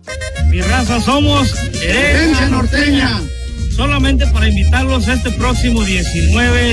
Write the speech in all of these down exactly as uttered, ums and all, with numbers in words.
Mi raza somos Herencia Norteña. Solamente para invitarlos este próximo diecinueve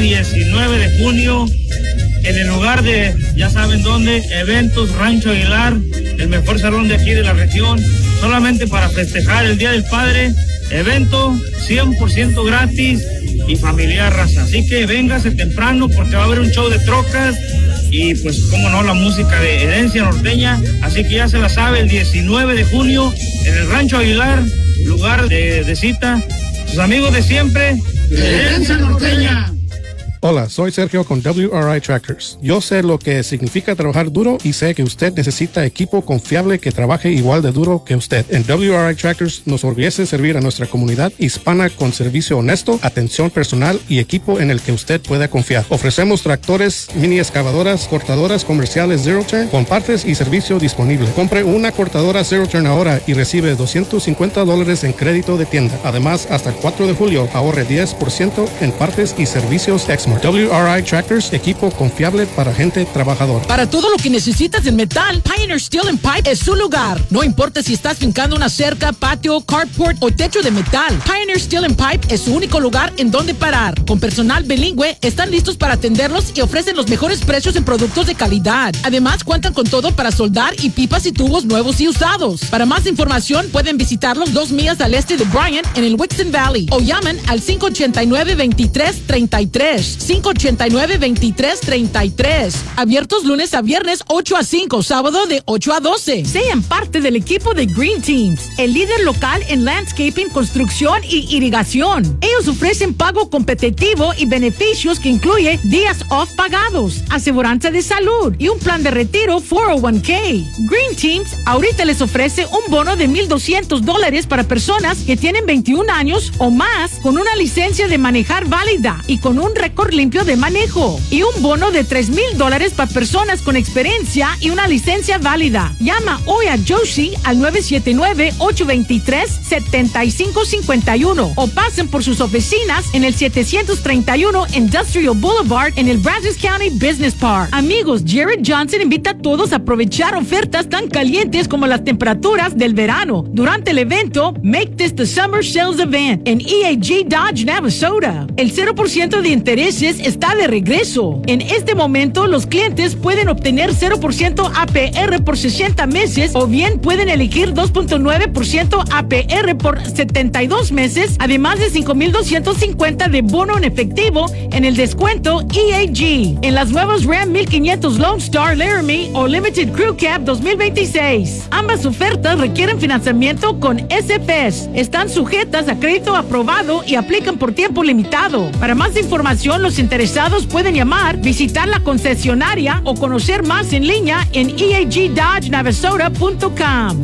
de junio en el lugar de, ya saben dónde, Eventos Rancho Aguilar, el mejor salón de aquí de la región, solamente para festejar el Día del Padre, evento cien por ciento gratis y familiar, raza. Así que véngase temprano porque va a haber un show de trocas y pues cómo no, la música de Herencia Norteña. Así que ya se la sabe, el diecinueve de junio en el Rancho Aguilar, lugar de, de cita. Sus amigos de siempre, Herencia Norteña. Hola, soy Sergio con W R I Tractors. Yo sé lo que significa trabajar duro y sé que usted necesita equipo confiable que trabaje igual de duro que usted. En W R I Tractors nos orgullece servir a nuestra comunidad hispana con servicio honesto, atención personal y equipo en el que usted pueda confiar. Ofrecemos tractores, mini excavadoras, cortadoras comerciales Zero Turn con partes y servicio disponible. Compre una cortadora Zero Turn ahora y recibe doscientos cincuenta dólares en crédito de tienda. Además, hasta el cuatro de julio ahorre diez por ciento en partes y servicios Exmart. W R I Tractors, equipo confiable para gente trabajadora. Para todo lo que necesitas en metal, Pioneer Steel and Pipe es su lugar. No importa si estás fincando una cerca, patio, carport o techo de metal, Pioneer Steel and Pipe es su único lugar en donde parar. Con personal bilingüe, están listos para atenderlos y ofrecen los mejores precios en productos de calidad. Además, cuentan con todo para soldar y pipas y tubos nuevos y usados. Para más información, pueden visitarlos dos millas al este de Bryan, en el Wixon Valley, o llamen al cinco ocho nueve, veintitrés treinta y tres. cinco ocho nueve, veintitrés treinta y tres. Abiertos lunes a viernes ocho a cinco, sábado de ocho a doce. Sean parte del equipo de Green Teams, el líder local en landscaping, construcción y irrigación. Ellos ofrecen pago competitivo y beneficios que incluye días off pagados, aseguranza de salud y un plan de retiro cuatro oh uno k. Green Teams ahorita les ofrece un bono de mil doscientos dólares para personas que tienen veintiún años o más con una licencia de manejar válida y con un récord limpio de manejo, y un bono de tres mil dólares para personas con experiencia y una licencia válida. Llama hoy a Joshi al nueve siete nueve, ocho dos tres, siete cinco cinco uno o pasen por sus oficinas en el setecientos treinta y uno Industrial Boulevard en el Brazos County Business Park. Amigos, Jared Johnson invita a todos a aprovechar ofertas tan calientes como las temperaturas del verano durante el evento Make This the Summer Sales Event en E A G Dodge Navasota. El cero por ciento de intereses está de regreso. En este momento, los clientes pueden obtener cero por ciento A P R por sesenta meses o bien pueden elegir dos punto nueve por ciento A P R por setenta y dos meses, además de cinco mil doscientos cincuenta de bono en efectivo en el descuento E A G. En las nuevas Ram mil quinientos Lone Star Laramie o Limited Crew Cab dos mil veintiséis. Ambas ofertas requieren financiamiento con S F S. Están sujetas a crédito aprobado y aplican por tiempo limitado. Para más información, los interesados pueden llamar, visitar la concesionaria o conocer más en línea en e a g dodge navasota punto com.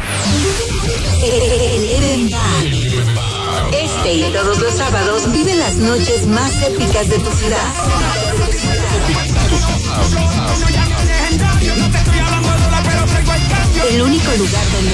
Este y todos los sábados vive las noches más épicas de tu ciudad. El único lugar donde